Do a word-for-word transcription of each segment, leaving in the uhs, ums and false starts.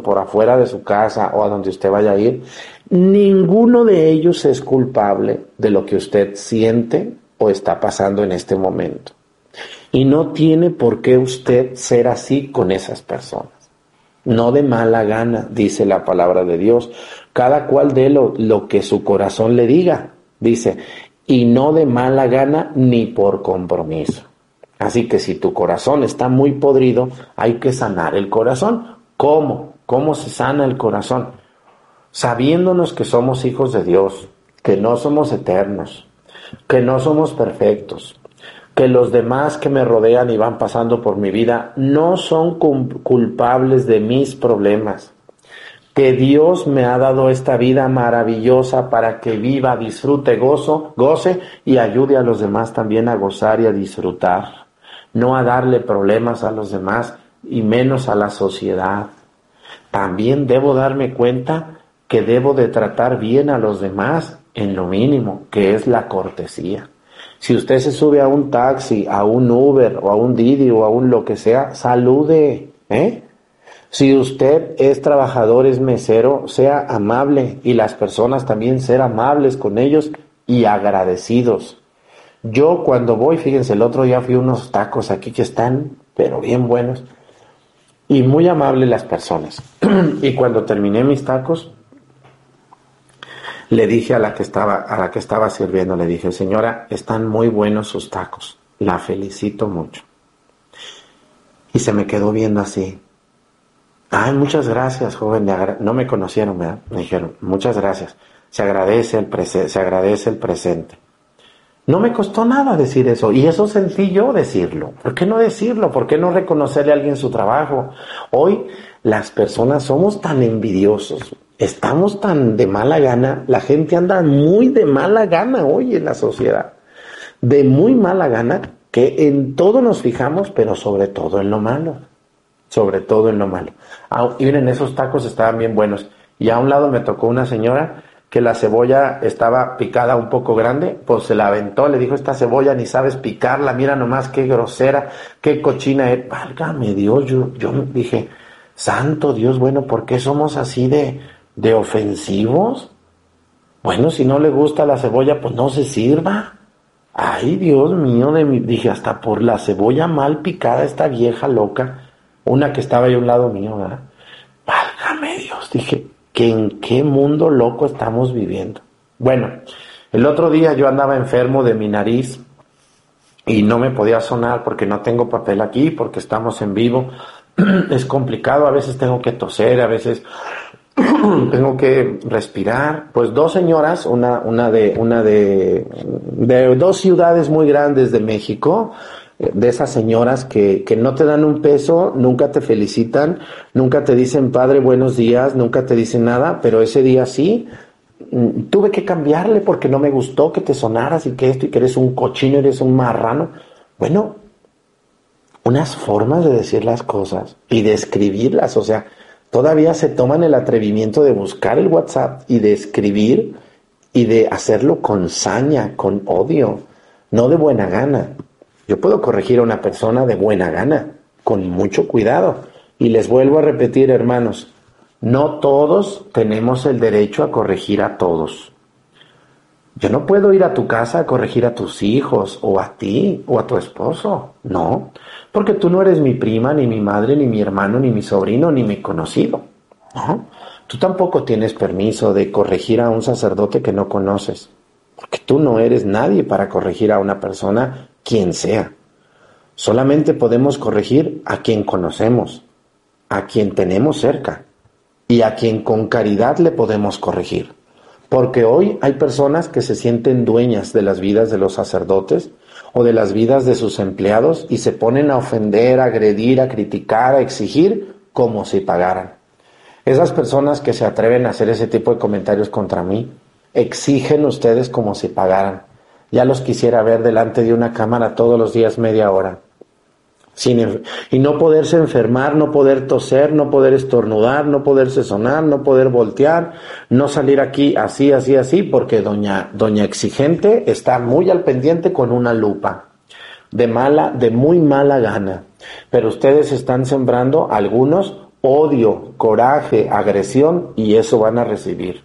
por afuera de su casa o a donde usted vaya a ir, ninguno de ellos es culpable de lo que usted siente o está pasando en este momento. Y no tiene por qué usted ser así con esas personas. No de mala gana, dice la palabra de Dios. Cada cual dé lo, lo que su corazón le diga, dice, y no de mala gana ni por compromiso. Así que si tu corazón está muy podrido, hay que sanar el corazón. ¿Cómo? ¿Cómo se sana el corazón? Sabiéndonos que somos hijos de Dios, que no somos eternos, que no somos perfectos, que los demás que me rodean y van pasando por mi vida no son culpables de mis problemas, que Dios me ha dado esta vida maravillosa para que viva, disfrute, gozo, goce y ayude a los demás también a gozar y a disfrutar, no a darle problemas a los demás y menos a la sociedad. También debo darme cuenta que debo de tratar bien a los demás en lo mínimo, que es la cortesía. Si usted se sube a un taxi, a un Uber, o a un Didi, o a un lo que sea, salude, ¿eh? Si usted es trabajador, es mesero, sea amable, y las personas también ser amables con ellos y agradecidos. Yo cuando voy, fíjense, el otro día fui a unos tacos aquí que están, pero bien buenos, y muy amables las personas. Y cuando terminé mis tacos, le dije a la que estaba, a la que estaba sirviendo, le dije, señora, están muy buenos sus tacos, la felicito mucho. Y se me quedó viendo así. Ay, muchas gracias, joven, no me conocieron, ¿verdad? Me dijeron, muchas gracias, se agradece el prese- se agradece el presente. No me costó nada decir eso, y eso sentí yo decirlo. ¿Por qué no decirlo? ¿Por qué no reconocerle a alguien su trabajo? Hoy las personas somos tan envidiosos, estamos tan de mala gana, la gente anda muy de mala gana hoy en la sociedad, de muy mala gana, que en todo nos fijamos, pero sobre todo en lo malo, sobre todo en lo malo. Ah, y miren, esos tacos estaban bien buenos, y a un lado me tocó una señora que la cebolla estaba picada un poco grande, pues se la aventó, le dijo, esta cebolla ni sabes picarla, mira nomás qué grosera, qué cochina es. Válgame Dios, yo, yo dije, santo Dios, bueno, ¿por qué somos así de, de ofensivos? Bueno, si no le gusta la cebolla, pues no se sirva. Ay, Dios mío, de mi, dije, hasta por la cebolla mal picada, esta vieja loca, una que estaba ahí a un lado mío, ¿verdad? Válgame Dios, dije, que en qué mundo loco estamos viviendo. Bueno, el otro día yo andaba enfermo de mi nariz y no me podía sonar porque no tengo papel aquí, porque estamos en vivo. Es complicado, a veces tengo que toser, a veces tengo que respirar. Pues dos señoras, una, una de, una de, de dos ciudades muy grandes de México, de esas señoras que, que no te dan un peso, nunca te felicitan, nunca te dicen padre buenos días, nunca te dicen nada, pero ese día sí, tuve que cambiarle porque no me gustó que te sonaras y que esto y que eres un cochino, eres un marrano. Bueno, unas formas de decir las cosas y de escribirlas, o sea, todavía se toman el atrevimiento de buscar el WhatsApp y de escribir y de hacerlo con saña, con odio, no de buena gana. Yo puedo corregir a una persona de buena gana, con mucho cuidado. Y les vuelvo a repetir, hermanos, no todos tenemos el derecho a corregir a todos. Yo no puedo ir a tu casa a corregir a tus hijos, o a ti, o a tu esposo. No, porque tú no eres mi prima, ni mi madre, ni mi hermano, ni mi sobrino, ni mi conocido. No, tú tampoco tienes permiso de corregir a un sacerdote que no conoces, porque tú no eres nadie para corregir a una persona, quien sea. Solamente podemos corregir a quien conocemos, a quien tenemos cerca y a quien con caridad le podemos corregir. Porque hoy hay personas que se sienten dueñas de las vidas de los sacerdotes o de las vidas de sus empleados y se ponen a ofender, a agredir, a criticar, a exigir como si pagaran. Esas personas que se atreven a hacer ese tipo de comentarios contra mí, exigen ustedes como si pagaran. Ya los quisiera ver delante de una cámara todos los días media hora. Sin, y no poderse enfermar, no poder toser, no poder estornudar, no poderse sonar, no poder voltear, no salir aquí así, así, así, porque doña, doña exigente está muy al pendiente con una lupa. De mala, de muy mala gana. Pero ustedes están sembrando, algunos, odio, coraje, agresión, y eso van a recibir.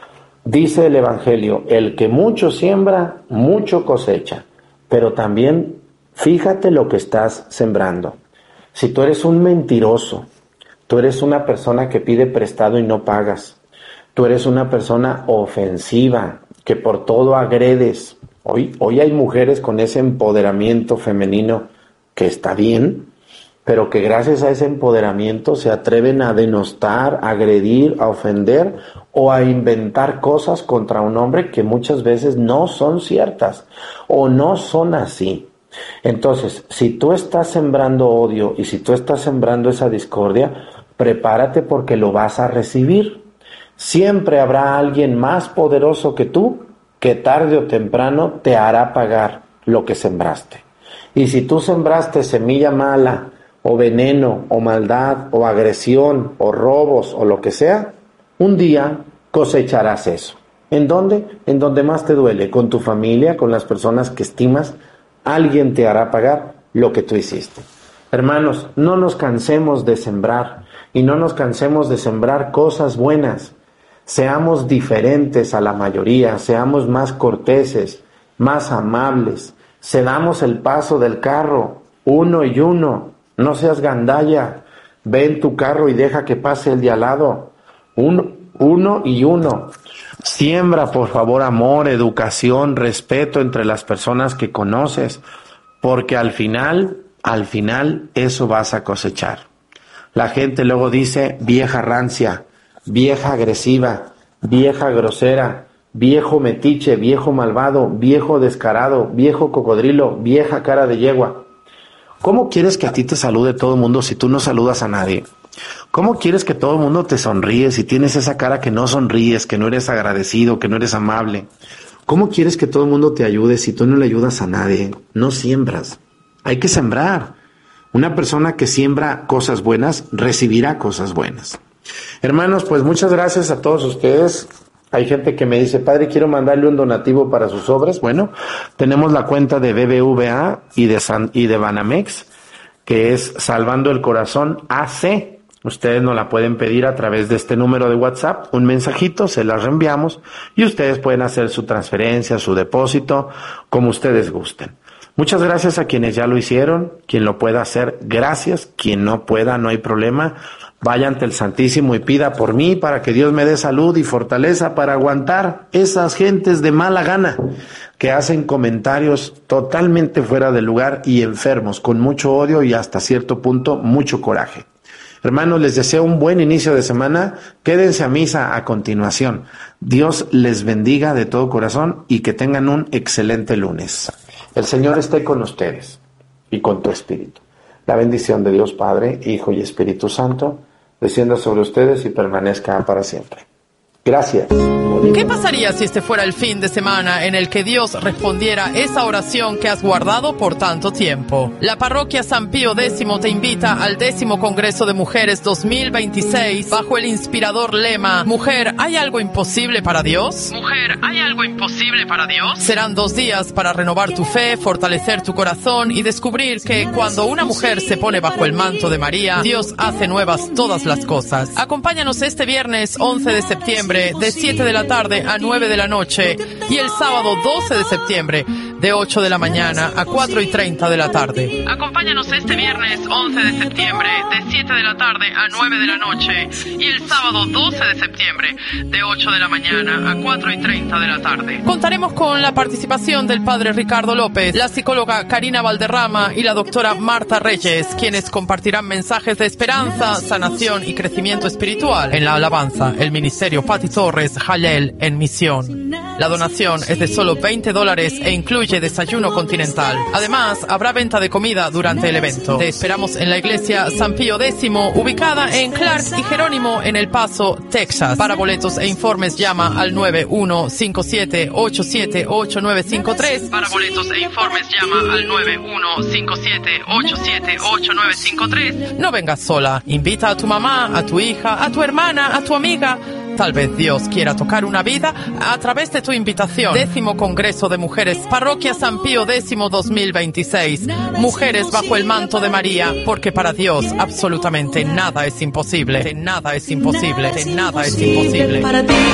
Dice el Evangelio, el que mucho siembra, mucho cosecha, pero también fíjate lo que estás sembrando. Si tú eres un mentiroso, tú eres una persona que pide prestado y no pagas, tú eres una persona ofensiva, que por todo agredes. Hoy, hoy hay mujeres con ese empoderamiento femenino que está bien, pero que gracias a ese empoderamiento se atreven a denostar, a agredir, a ofender o a inventar cosas contra un hombre que muchas veces no son ciertas o no son así. Entonces, si tú estás sembrando odio y si tú estás sembrando esa discordia, prepárate porque lo vas a recibir. Siempre habrá alguien más poderoso que tú que tarde o temprano te hará pagar lo que sembraste. Y si tú sembraste semilla mala, o veneno, o maldad, o agresión, o robos, o lo que sea, un día cosecharás eso. ¿En dónde? En donde más te duele, con tu familia, con las personas que estimas, alguien te hará pagar lo que tú hiciste. Hermanos, no nos cansemos de sembrar, y no nos cansemos de sembrar cosas buenas. Seamos diferentes a la mayoría, seamos más corteses, más amables, cedamos el paso del carro, uno y uno. No seas gandalla, ve en tu carro y deja que pase el de al lado, uno, uno y uno. Siembra, por favor, amor, educación, respeto entre las personas que conoces, porque al final, al final, eso vas a cosechar. La gente luego dice, vieja rancia, vieja agresiva, vieja grosera, viejo metiche, viejo malvado, viejo descarado, viejo cocodrilo, vieja cara de yegua. ¿Cómo quieres que a ti te salude todo el mundo si tú no saludas a nadie? ¿Cómo quieres que todo el mundo te sonríe si tienes esa cara que no sonríes, que no eres agradecido, que no eres amable? ¿Cómo quieres que todo el mundo te ayude si tú no le ayudas a nadie? No siembras. Hay que sembrar. Una persona que siembra cosas buenas, recibirá cosas buenas. Hermanos, pues muchas gracias a todos ustedes. Hay gente que me dice, padre, quiero mandarle un donativo para sus obras. Bueno, tenemos la cuenta de B B V A y de, San, y de Banamex, que es Salvando el Corazón A C. Ustedes nos la pueden pedir a través de este número de WhatsApp, un mensajito, se la reenviamos y ustedes pueden hacer su transferencia, su depósito, como ustedes gusten. Muchas gracias a quienes ya lo hicieron, quien lo pueda hacer, gracias, quien no pueda, no hay problema. Vaya ante el Santísimo y pida por mí para que Dios me dé salud y fortaleza para aguantar esas gentes de mala gana que hacen comentarios totalmente fuera de lugar y enfermos, con mucho odio y hasta cierto punto mucho coraje. Hermanos, les deseo un buen inicio de semana. Quédense a misa a continuación. Dios les bendiga de todo corazón y que tengan un excelente lunes. El Señor esté con ustedes y con tu espíritu. La bendición de Dios Padre, Hijo y Espíritu Santo descienda sobre ustedes y permanezca para siempre. Gracias. ¿Qué pasaría si este fuera el fin de semana en el que Dios respondiera esa oración que has guardado por tanto tiempo? La parroquia San Pío X te invita al décimo Congreso de Mujeres dos mil veintiséis bajo el inspirador lema ¿Mujer, hay algo imposible para Dios? ¿Mujer, hay algo imposible para Dios? Serán dos días para renovar tu fe, fortalecer tu corazón y descubrir que cuando una mujer se pone bajo el manto de María, Dios hace nuevas todas las cosas. Acompáñanos este viernes once de septiembre de siete de la tarde a nueve de la noche y el sábado doce de septiembre de ocho de la mañana a cuatro y treinta de la tarde. Acompáñanos este viernes once de septiembre de siete de la tarde a nueve de la noche y el sábado doce de septiembre de ocho de la mañana a cuatro y treinta de la tarde. Contaremos con la participación del padre Ricardo López, la psicóloga Karina Valderrama y la doctora Marta Reyes, quienes compartirán mensajes de esperanza, sanación y crecimiento espiritual en la alabanza, el ministerio Pati Torres Jalel en misión. La donación es de solo veinte dólares e incluye desayuno continental. Además, habrá venta de comida durante el evento. Te esperamos en la iglesia San Pío X, ubicada en Clark y Jerónimo en El Paso, Texas. Para boletos e informes llama al nueve uno cinco siete ocho siete ocho nueve cinco tres. Para boletos e informes llama al nueve uno cinco siete ocho siete ocho nueve cinco tres. No vengas sola. Invita a tu mamá, a tu hija, a tu hermana, a tu amiga. Tal vez Dios quiera tocar una vida a través de tu invitación. Décimo Congreso de Mujeres, Parroquia San Pío X dos mil veintiséis. Mujeres bajo el manto de María, porque para Dios absolutamente nada es imposible. Nada es imposible. Nada es imposible.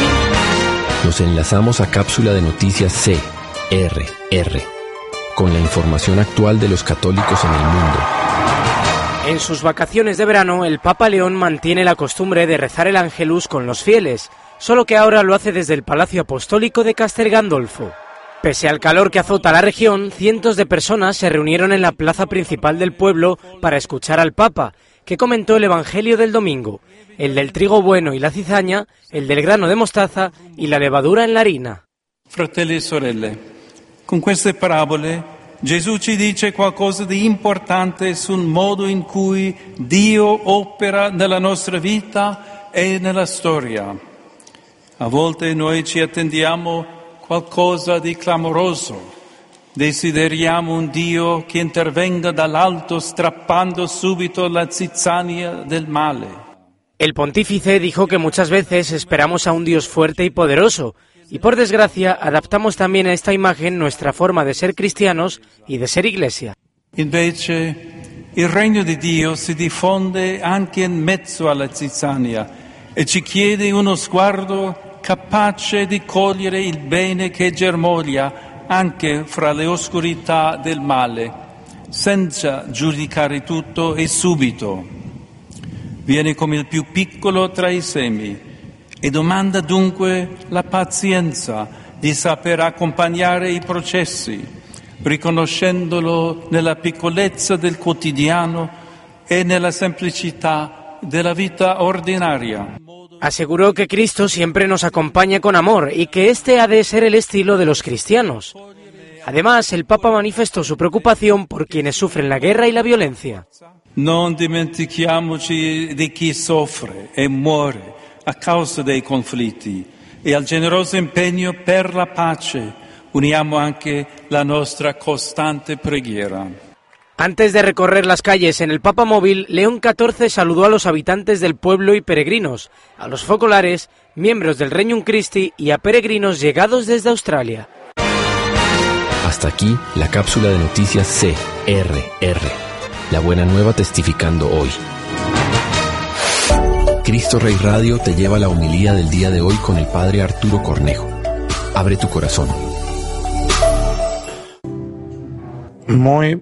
Nos enlazamos a cápsula de noticias C R R con la información actual de los católicos en el mundo. En sus vacaciones de verano, el Papa León mantiene la costumbre de rezar el Ángelus con los fieles, solo que ahora lo hace desde el Palacio Apostólico de Castel Gandolfo. Pese al calor que azota la región, cientos de personas se reunieron en la plaza principal del pueblo para escuchar al Papa, que comentó el Evangelio del domingo, el del trigo bueno y la cizaña, el del grano de mostaza y la levadura en la harina. Fratelli e sorelle, con queste parabole Gesù ci dice qualcosa di importante sul modo in cui Dio opera nella nostra vita e nella storia. A volte noi ci attendiamo qualcosa di clamoroso, desideriamo un Dio che intervenga dall'alto strappando subito la zizzania del male. El pontífice dijo que muchas veces esperamos a un Dios fuerte y poderoso, y por desgracia adaptamos también a esta imagen nuestra forma de ser cristianos y de ser iglesia. Invece il regno di Dio si diffonde anche in mezzo alla zizzania e ci chiede uno sguardo capace di cogliere il bene che germoglia anche fra le oscurità del male, senza giudicare tutto e subito. Viene come il più piccolo tra i semi e domanda dunque la pazienza di saper accompagnare i processi, riconoscendolo nella piccolezza del quotidiano e nella semplicità della vita ordinaria. Aseguró que Cristo siempre nos acompaña con amor y que este ha de ser el estilo de los cristianos. Además, el Papa manifestó su preocupación por quienes sufren la guerra y la violencia. Non dimentichiamoci di chi soffre e muore a causa dei conflitti e al generoso impegno per la pace uniamo anche la nostra costante preghiera. Antes de recorrer las calles en el Papa Móvil, León catorce saludó a los habitantes del pueblo y peregrinos, a los focolares, miembros del Regnum Christi y a peregrinos llegados desde Australia. Hasta aquí la cápsula de noticias C R R. La buena nueva testificando hoy. Cristo Rey Radio te lleva la homilía del día de hoy con el Padre Arturo Cornejo. Abre tu corazón. Muy,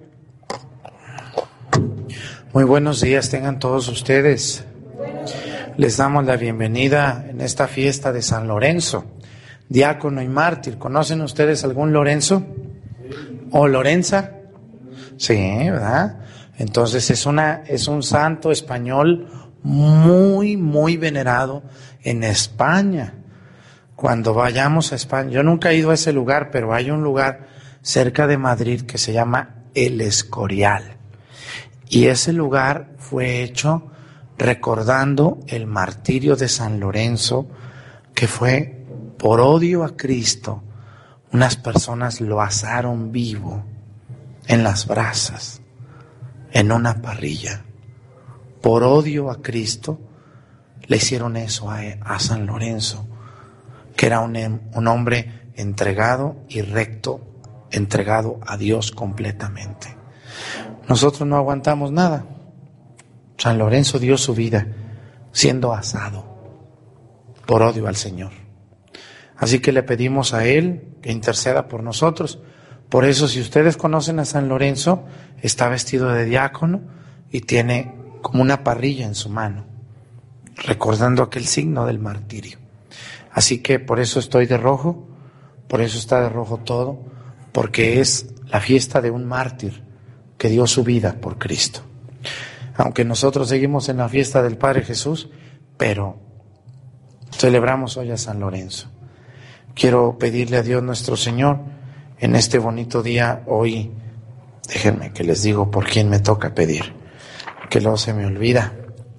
muy buenos días tengan todos ustedes. Les damos la bienvenida en esta fiesta de San Lorenzo, diácono y mártir. ¿Conocen ustedes algún Lorenzo? ¿O Lorenza? Sí, ¿verdad? Entonces es una, es un santo español muy, muy venerado en España. Cuando vayamos a España, yo nunca he ido a ese lugar, pero hay un lugar cerca de Madrid que se llama El Escorial. Y ese lugar fue hecho recordando el martirio de San Lorenzo, que fue por odio a Cristo. Unas personas lo asaron vivo en las brasas, en una parrilla. Por odio a Cristo, le hicieron eso a, a San Lorenzo, que era un, un hombre entregado y recto, entregado a Dios completamente. Nosotros no aguantamos nada. San Lorenzo dio su vida siendo asado por odio al Señor. Así que le pedimos a Él que interceda por nosotros. Por eso, si ustedes conocen a San Lorenzo, está vestido de diácono y tiene como una parrilla en su mano, recordando aquel signo del martirio. Así que por eso estoy de rojo, por eso está de rojo todo, porque es la fiesta de un mártir que dio su vida por Cristo. Aunque nosotros seguimos en la fiesta del Padre Jesús, pero celebramos hoy a San Lorenzo. Quiero pedirle a Dios nuestro Señor en este bonito día hoy. Déjenme que les digo por quién me toca pedir, que luego se me olvida.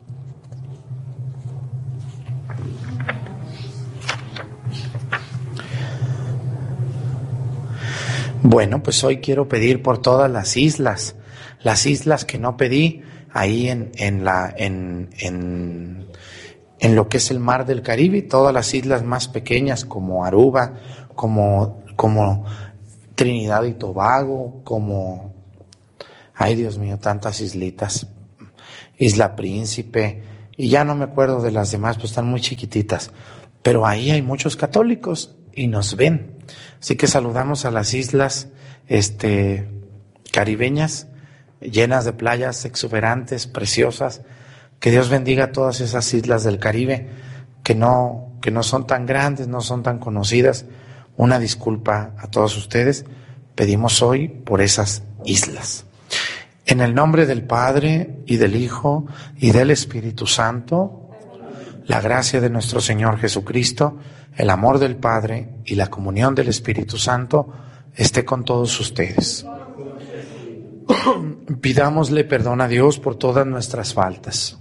Bueno, pues hoy quiero pedir por todas las islas, las islas que no pedí ahí en, en la, en, en, en lo que es el mar del Caribe, todas las islas más pequeñas como Aruba, como, como Trinidad y Tobago, como, ay Dios mío, tantas islitas, Isla Príncipe, y ya no me acuerdo de las demás, pues están muy chiquititas, pero ahí hay muchos católicos y nos ven. Así que saludamos a las islas este, caribeñas, llenas de playas exuberantes, preciosas. Que Dios bendiga a todas esas islas del Caribe, que no, que no son tan grandes, no son tan conocidas. Una disculpa a todos ustedes, pedimos hoy por esas islas. En el nombre del Padre, y del Hijo, y del Espíritu Santo, la gracia de nuestro Señor Jesucristo, el amor del Padre y la comunión del Espíritu Santo esté con todos ustedes. Pidámosle perdón a Dios por todas nuestras faltas.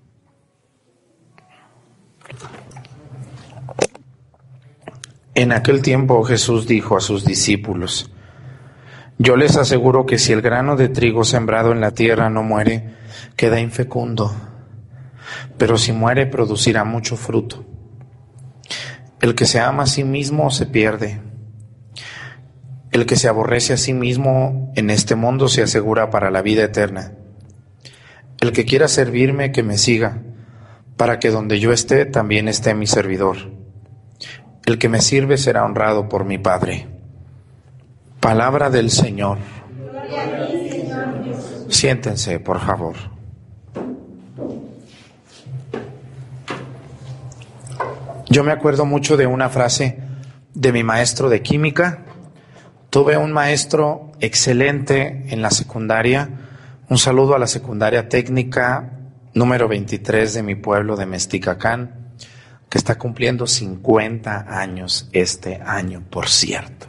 En aquel tiempo Jesús dijo a sus discípulos: yo les aseguro que si el grano de trigo sembrado en la tierra no muere, queda infecundo, pero si muere producirá mucho fruto. El que se ama a sí mismo se pierde. El que se aborrece a sí mismo en este mundo se asegura para la vida eterna. El que quiera servirme, que me siga, para que donde yo esté también esté mi servidor. El que me sirve será honrado por mi Padre. Palabra del Señor. Siéntense, por favor. Yo me acuerdo mucho de una frase de mi maestro de química. Tuve un maestro excelente en la secundaria. Un saludo a la secundaria técnica número veintitrés de mi pueblo de Mesticacán, que está cumpliendo cincuenta años este año, por cierto.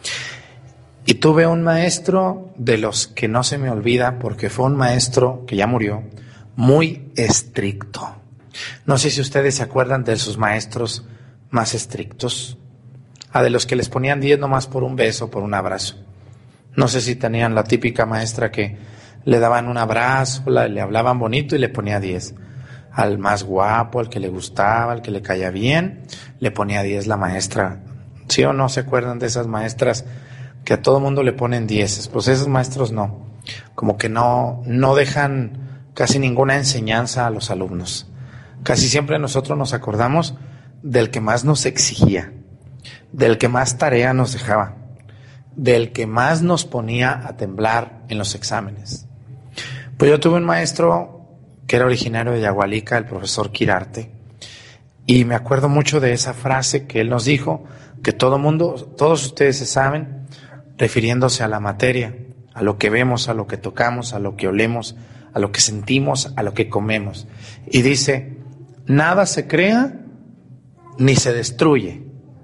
Y tuve un maestro de los que no se me olvida, porque fue un maestro que ya murió, muy estricto. No sé si ustedes se acuerdan de sus maestros más estrictos, a de los que les ponían diez nomás por un beso, por un abrazo. No sé si tenían la típica maestra que le daban un abrazo, la, le hablaban bonito y le ponía diez. Al más guapo, al que le gustaba, al que le caía bien, le ponía diez la maestra. ¿Sí o no se acuerdan de esas maestras que a todo mundo le ponen dieces? Pues esos maestros no, como que no, no dejan casi ninguna enseñanza a los alumnos. Casi siempre nosotros nos acordamos del que más nos exigía, del que más tarea nos dejaba, del que más nos ponía a temblar en los exámenes. Pues yo tuve un maestro que era originario de Yagualica, el profesor Quirarte, y me acuerdo mucho de esa frase que él nos dijo, que todo mundo, todos ustedes se saben, refiriéndose a la materia, a lo que vemos, a lo que tocamos, a lo que olemos, a lo que sentimos, a lo que comemos. Y dice: nada se crea ni se destruye,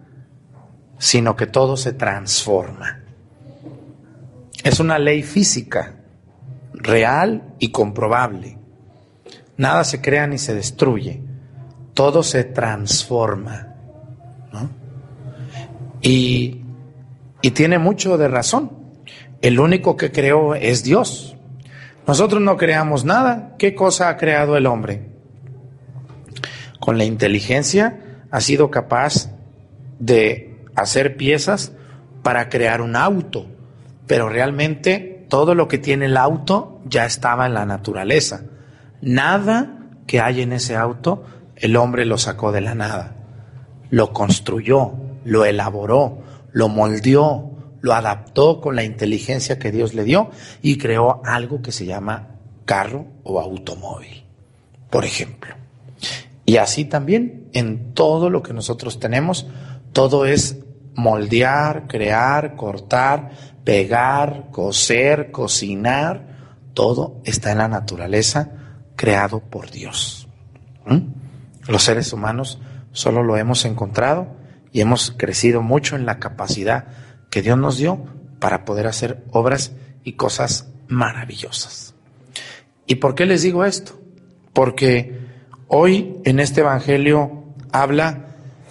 sino que todo se transforma. Es una ley física, real y comprobable. Nada se crea ni se destruye, todo se transforma, ¿no? Y, y tiene mucho de razón. El único que creó es Dios. Nosotros no creamos nada. ¿Qué cosa ha creado el hombre? Con la inteligencia ha sido capaz de hacer piezas para crear un auto, pero realmente todo lo que tiene el auto ya estaba en la naturaleza. Nada que hay en ese auto, el hombre lo sacó de la nada. Lo construyó, lo elaboró, lo moldeó, lo adaptó con la inteligencia que Dios le dio y creó algo que se llama carro o automóvil, por ejemplo. Y así también en todo lo que nosotros tenemos, todo es moldear, crear, cortar, pegar, coser, cocinar, todo está en la naturaleza, creado por Dios. ¿Mm? Los seres humanos solo lo hemos encontrado y hemos crecido mucho en la capacidad que Dios nos dio para poder hacer obras y cosas maravillosas. ¿Y por qué les digo esto? Porque hoy en este evangelio habla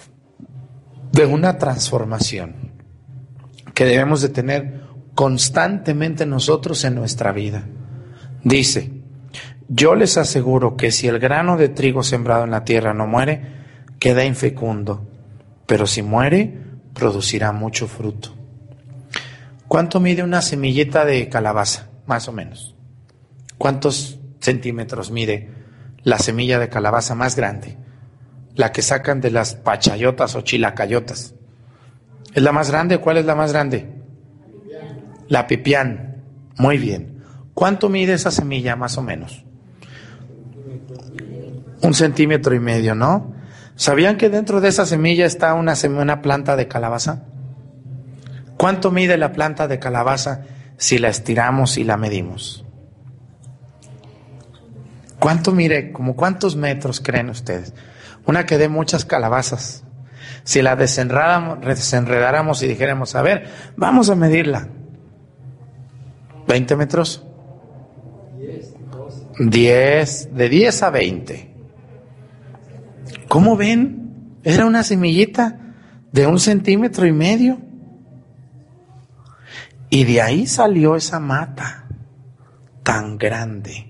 de una transformación que debemos de tener constantemente nosotros en nuestra vida. Dice: Yo les aseguro que si el grano de trigo sembrado en la tierra no muere, queda infecundo, pero si muere, producirá mucho fruto. ¿Cuánto mide una semillita de calabaza? Más o menos. ¿Cuántos centímetros mide la semilla de calabaza más grande? La que sacan de las pachayotas o chilacayotas. ¿Es la más grande? ¿Cuál es la más grande? La pipián. Muy bien. ¿Cuánto mide esa semilla más o menos? Un centímetro y medio, ¿no? ¿Sabían que dentro de esa semilla está una, una planta de calabaza? ¿Cuánto mide la planta de calabaza si la estiramos y la medimos? ¿Cuánto mide? ¿Como cuántos metros creen ustedes? Una que dé muchas calabazas. Si la desenredáramos, desenredáramos y dijéramos, a ver, vamos a medirla. ¿veinte metros? diez, de diez a veinte. ¿Cómo ven? Era una semillita de un centímetro y medio. Y de ahí salió esa mata tan grande.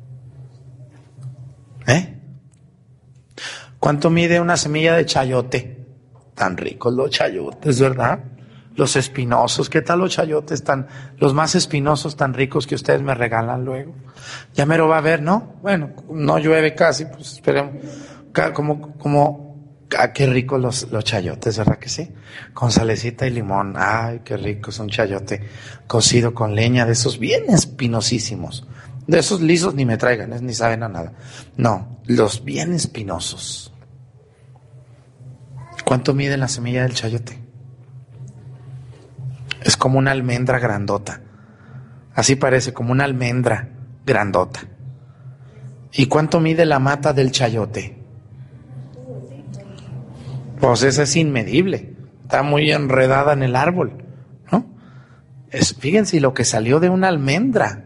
¿Eh? ¿Cuánto mide una semilla de chayote? Tan ricos los chayotes, ¿verdad? Los espinosos, ¿qué tal los chayotes tan, los más espinosos tan ricos que ustedes me regalan luego? Ya me lo va a ver, ¿no? Bueno, no llueve casi, pues esperemos. Como, como, ah, qué ricos los, los chayotes, ¿verdad que sí? Con salecita y limón, ay, qué rico es un chayote cocido con leña, de esos bien espinosísimos. De esos lisos ni me traigan, es, ni saben a nada. No, los bien espinosos. ¿Cuánto mide la semilla del chayote? Es como una almendra grandota. Así parece, como una almendra grandota. ¿Y cuánto mide la mata del chayote? Pues esa es inmedible. Está muy enredada en el árbol, ¿no? Es, fíjense lo que salió de una almendra,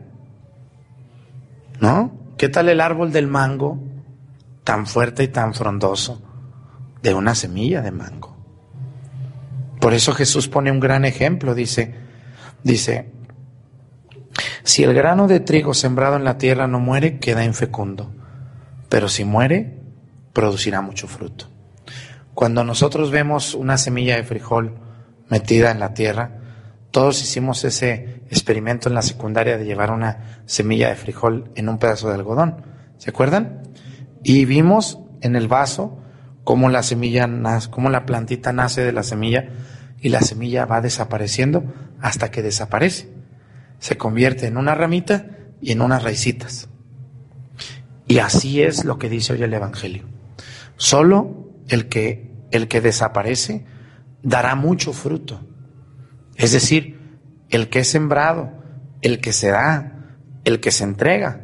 ¿no? ¿Qué tal el árbol del mango? Tan fuerte y tan frondoso. De una semilla de mango. Por eso Jesús pone un gran ejemplo, dice, dice, si el grano de trigo sembrado en la tierra no muere, queda infecundo, pero si muere, producirá mucho fruto. Cuando nosotros vemos una semilla de frijol metida en la tierra, todos hicimos ese experimento en la secundaria de llevar una semilla de frijol en un pedazo de algodón, ¿se acuerdan? Y vimos en el vaso cómo la semilla nace, cómo la plantita nace de la semilla y la semilla va desapareciendo hasta que desaparece. Se convierte en una ramita y en unas raicitas. Y así es lo que dice hoy el Evangelio. Solo el que, el que desaparece dará mucho fruto. Es decir, el que es sembrado, el que se da, el que se entrega.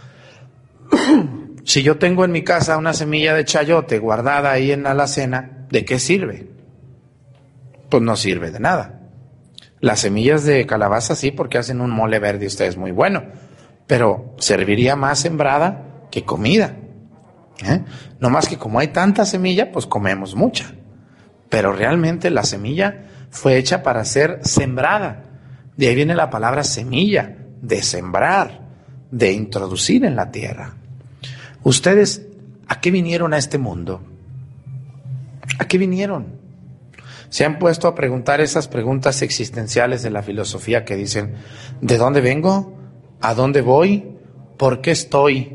Si yo tengo en mi casa una semilla de chayote guardada ahí en la alacena, ¿de qué sirve? Pues no sirve de nada. Las semillas de calabaza sí, porque hacen un mole verde, ustedes muy bueno, pero serviría más sembrada que comida. ¿Eh? No más que como hay tanta semilla, pues comemos mucha. Pero realmente la semilla fue hecha para ser sembrada. De ahí viene la palabra semilla, de sembrar, de introducir en la tierra. ¿Ustedes a qué vinieron a este mundo? ¿A qué vinieron? ¿Se han puesto a preguntar esas preguntas existenciales de la filosofía que dicen, ¿de dónde vengo? ¿A dónde voy? ¿Por qué estoy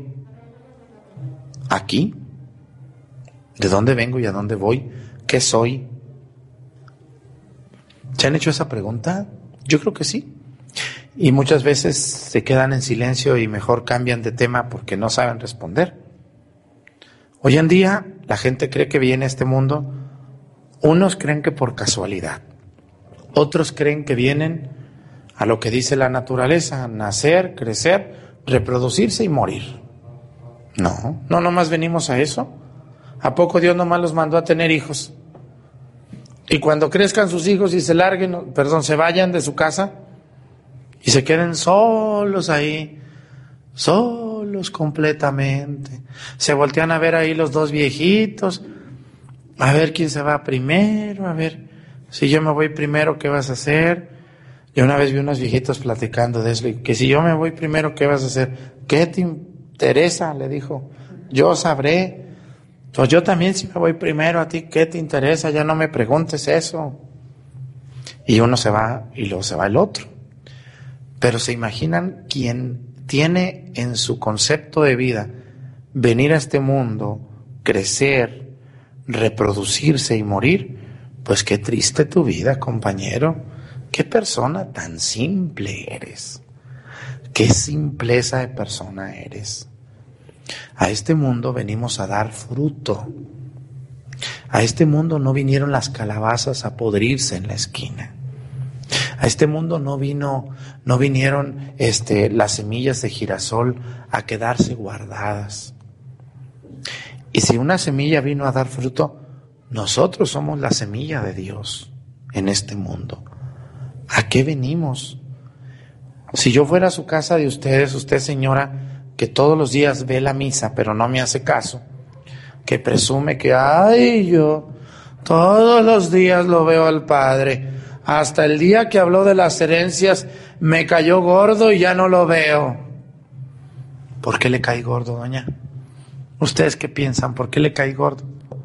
aquí? ¿De dónde vengo y a dónde voy? ¿Qué soy? ¿Se han hecho esa pregunta? Yo creo que sí. Y muchas veces se quedan en silencio y mejor cambian de tema porque no saben responder. Hoy en día la gente cree que viene a este mundo. Unos creen que por casualidad, otros creen que vienen a lo que dice la naturaleza, nacer, crecer, reproducirse y morir. No, no nomás venimos a eso. ¿A poco Dios nomás los mandó a tener hijos? Y cuando crezcan sus hijos y se larguen, perdón, se vayan de su casa y se queden solos ahí, solos completamente. Se voltean a ver ahí los dos viejitos, a ver quién se va primero, a ver, si yo me voy primero, ¿qué vas a hacer? Yo una vez vi unos viejitos platicando de eso, y que si yo me voy primero, ¿qué vas a hacer? ¿Qué te, Teresa le dijo, yo sabré. Pues yo también si me voy primero, a ti, ¿qué te interesa? Ya no me preguntes eso. Y uno se va y luego se va el otro. Pero se imaginan quien tiene en su concepto de vida venir a este mundo, crecer, reproducirse y morir. Pues qué triste tu vida, compañero. Qué persona tan simple eres. Qué simpleza de persona eres. A este mundo venimos a dar fruto. A este mundo no vinieron las calabazas a podrirse en la esquina. A este mundo no vino, no vinieron este, las semillas de girasol a quedarse guardadas. Y si una semilla vino a dar fruto, nosotros somos la semilla de Dios en este mundo. ¿A qué venimos? Si yo fuera a su casa de ustedes, usted señora, que todos los días ve la misa, pero no me hace caso, que presume que, ay, yo todos los días lo veo al Padre, hasta el día que habló de las herencias me cayó gordo y ya no lo veo. ¿Por qué le cae gordo, doña? ¿Ustedes qué piensan? ¿Por qué le cae gordo?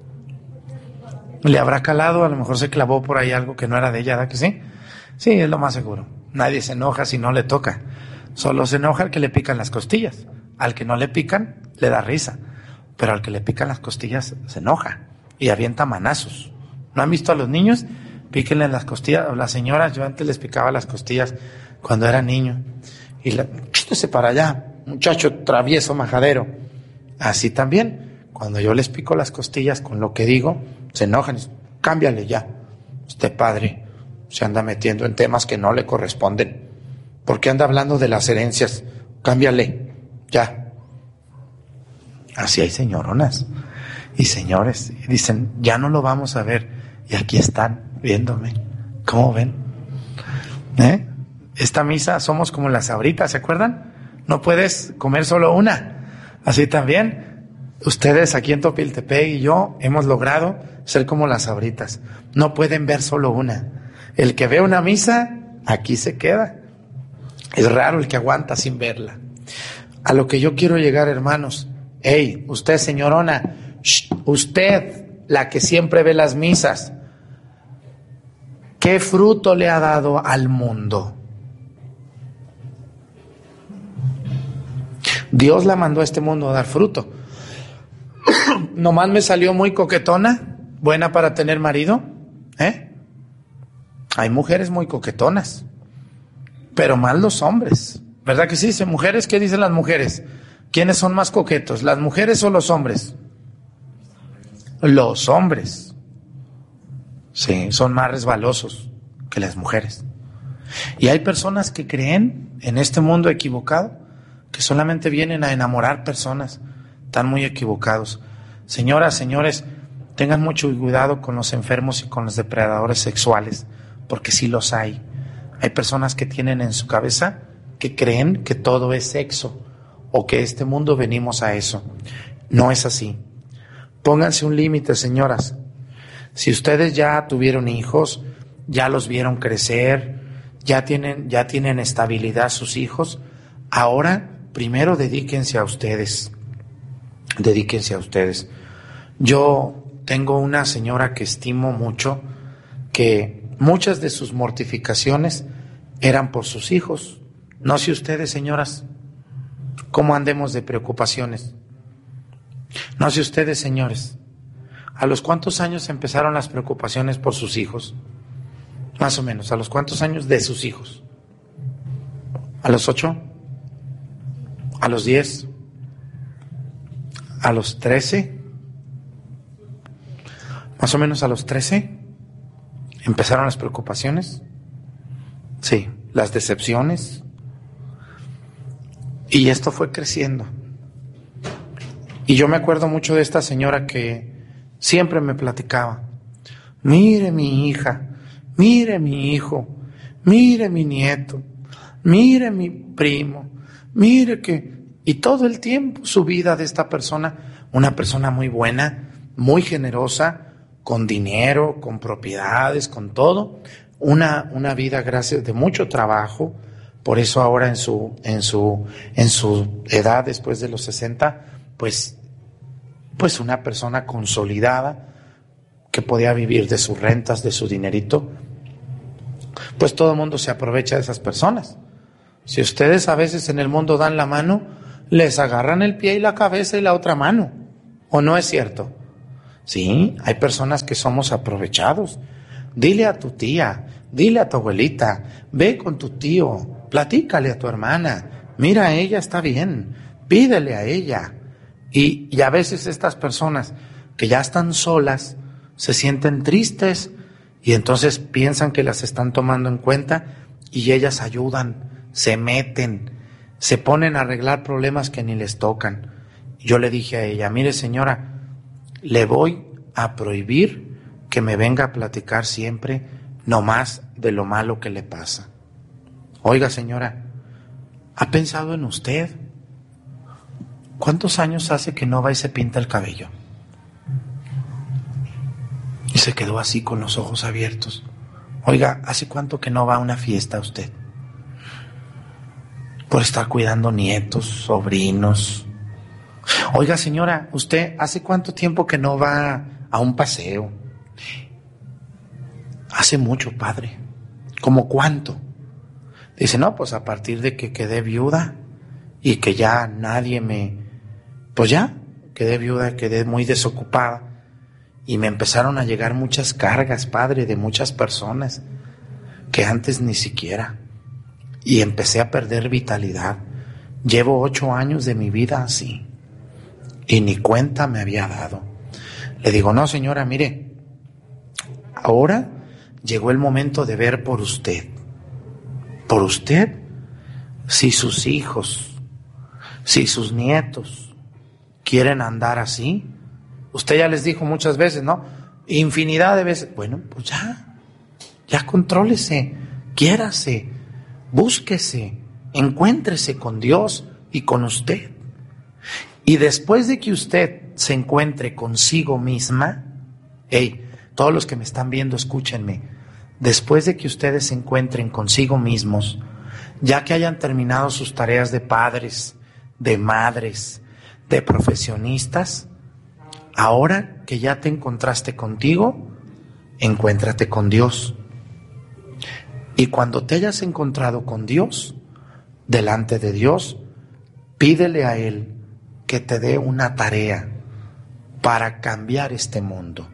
¿Le habrá calado? A lo mejor se clavó por ahí algo que no era de ella, ¿verdad que sí? Sí, es lo más seguro. Nadie se enoja si no le toca. Solo se enoja al que le pican las costillas. Al que no le pican, le da risa. Pero al que le pican las costillas, se enoja y avienta manazos. ¿No han visto a los niños? Píquenle las costillas. Las señoras, yo antes les picaba las costillas cuando era niño. Y la, chútese para allá, muchacho travieso majadero. Así también, cuando yo les pico las costillas con lo que digo, se enojan. Cámbiale ya. Usted, padre, se anda metiendo en temas que no le corresponden. ¿Por qué anda hablando de las herencias? Cámbiale, ya. Así hay señoronas y señores. Y dicen, ya no lo vamos a ver. Y aquí están viéndome. ¿Cómo ven? ¿Eh? Esta misa somos como las sabritas, ¿se acuerdan? No puedes comer solo una. Así también, ustedes aquí en Topiltepec y yo hemos logrado ser como las sabritas. No pueden ver solo una. El que ve una misa, aquí se queda. Es raro el que aguanta sin verla. A lo que yo quiero llegar, hermanos. Hey, usted, señorona, shh, usted, la que siempre ve las misas, ¿qué fruto le ha dado al mundo? Dios la mandó a este mundo a dar fruto. Nomás me salió muy coquetona, buena para tener marido, ¿eh? Hay mujeres muy coquetonas, pero más los hombres, ¿verdad que sí? Dice mujeres, ¿qué dicen las mujeres? ¿Quiénes son más coquetos, las mujeres o los hombres? Los hombres, sí, son más resbalosos que las mujeres. Y hay personas que creen en este mundo equivocado, que solamente vienen a enamorar personas. Están muy equivocados. Señoras, señores, tengan mucho cuidado con los enfermos y con los depredadores sexuales, porque sí los hay. Hay personas que tienen en su cabeza que creen que todo es sexo o que este mundo venimos a eso. No es así. Pónganse un límite, señoras. Si ustedes ya tuvieron hijos, ya los vieron crecer, ya tienen, ya tienen estabilidad sus hijos, ahora primero dedíquense a ustedes. Dedíquense a ustedes. Yo tengo una señora que estimo mucho, que muchas de sus mortificaciones eran por sus hijos. No sé ustedes, señoras, cómo andemos de preocupaciones. No sé ustedes, señores, ¿a los cuántos años empezaron las preocupaciones por sus hijos? Más o menos, ¿a los cuántos años de sus hijos? ¿A los ocho? ¿A los diez? ¿A los trece? Más o menos a los trece empezaron las preocupaciones. Sí, las decepciones. Y esto fue creciendo. Y yo me acuerdo mucho de esta señora que siempre me platicaba. Mire mi hija, mire mi hijo, mire mi nieto, mire mi primo, mire que... Y todo el tiempo su vida de esta persona, una persona muy buena, muy generosa, con dinero, con propiedades, con todo, una, una vida gracias de mucho trabajo, Por eso ahora en su, en su, en su edad, después de los sesenta, pues, pues una persona consolidada, que podía vivir de sus rentas, de su dinerito, pues todo el mundo se aprovecha de esas personas. Si ustedes a veces en el mundo dan la mano, les agarran el pie y la cabeza y la otra mano. ¿O no es cierto? Sí, hay personas que somos aprovechados. Dile a tu tía, dile a tu abuelita, ve con tu tío, platícale a tu hermana, mira, ella está bien, pídele a ella. Y, y a veces estas personas que ya están solas se sienten tristes y entonces piensan que las están tomando en cuenta y ellas ayudan, se meten, se ponen a arreglar problemas que ni les tocan. Yo le dije a ella, mire señora, le voy a prohibir que me venga a platicar siempre nomás de lo malo que le pasa. Oiga señora, ¿ha pensado en usted? ¿Cuántos años hace que no va y se pinta el cabello? Y se quedó así con los ojos abiertos. Oiga, ¿hace cuánto que no va a una fiesta usted? Por estar cuidando nietos, sobrinos. Oiga señora, ¿usted hace cuánto tiempo que no va a un paseo? Hace mucho, padre. ¿Cómo cuánto? Dice, no, pues a partir de que quedé viuda y que ya nadie me... Pues ya, quedé viuda, quedé muy desocupada y me empezaron a llegar muchas cargas, padre, de muchas personas que antes ni siquiera. Y empecé a perder vitalidad. Llevo ocho años de mi vida así y ni cuenta me había dado. Le digo, no señora, mire, ahora llegó el momento de ver por usted. Por usted, si sus hijos, si sus nietos quieren andar así, usted ya les dijo muchas veces, ¿no? Infinidad de veces. Bueno, pues ya, ya contrólese, quiérase, búsquese, encuéntrese con Dios y con usted. Y después de que usted se encuentre consigo misma, hey, todos los que me están viendo, escúchenme, después de que ustedes se encuentren consigo mismos, ya que hayan terminado sus tareas de padres, de madres, de profesionistas, ahora que ya te encontraste contigo, encuéntrate con Dios. Y cuando te hayas encontrado con Dios, delante de Dios, pídele a Él que te dé una tarea para cambiar este mundo.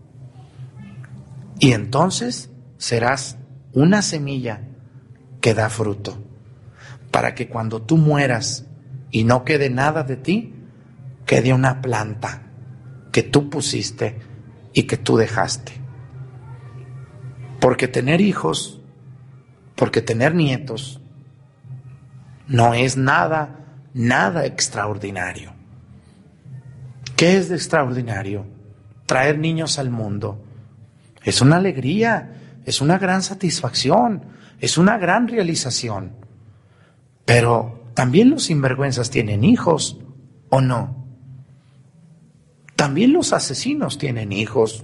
Y entonces serás una semilla que da fruto, para que cuando tú mueras y no quede nada de ti, quede una planta que tú pusiste y que tú dejaste. Porque tener hijos, porque tener nietos, no es nada, nada extraordinario. ¿Qué es de extraordinario? Traer niños al mundo. Es una alegría, es una gran satisfacción, es una gran realización. Pero también los sinvergüenzas tienen hijos, ¿o no? También los asesinos tienen hijos.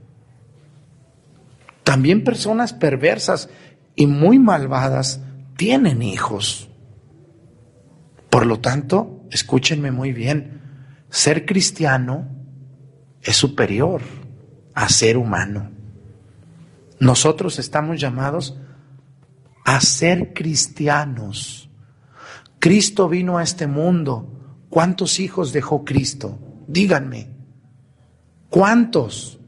También personas perversas y muy malvadas tienen hijos. Por lo tanto, escúchenme muy bien, ser cristiano es superior a ser humano. Nosotros estamos llamados a ser cristianos. Cristo vino a este mundo. ¿Cuántos hijos dejó Cristo? Díganme. ¿Cuántos?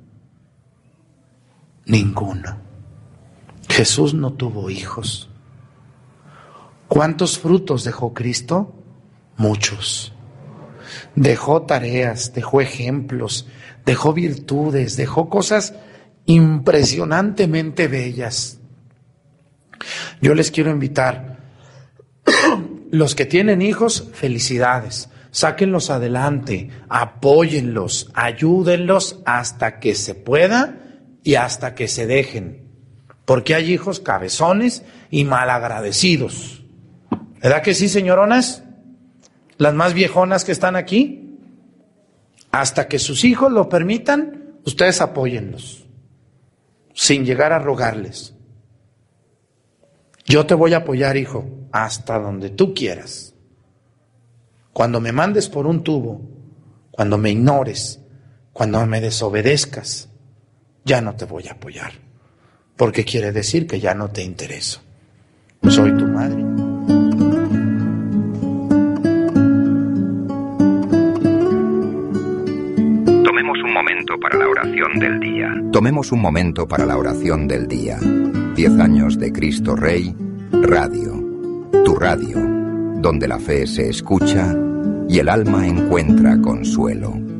Ninguno. Jesús no tuvo hijos. ¿Cuántos frutos dejó Cristo? Muchos. Dejó tareas, dejó ejemplos, dejó virtudes, dejó cosas impresionantemente bellas. Yo les quiero invitar, los que tienen hijos, felicidades, sáquenlos adelante, apóyenlos, ayúdenlos hasta que se pueda y hasta que se dejen, porque hay hijos cabezones y malagradecidos. ¿Verdad que sí, señoronas? Las más viejonas que están aquí, hasta que sus hijos lo permitan, ustedes apóyenlos, sin llegar a rogarles. Yo te voy a apoyar, hijo, hasta donde tú quieras. Cuando me mandes por un tubo, cuando me ignores, cuando me desobedezcas, ya no te voy a apoyar, porque quiere decir que ya no te intereso. Soy tu madre. Tomemos un momento para la oración del día. Tomemos un momento para la oración del día. Diez años de Cristo Rey, Radio. Tu radio, donde la fe se escucha y el alma encuentra consuelo.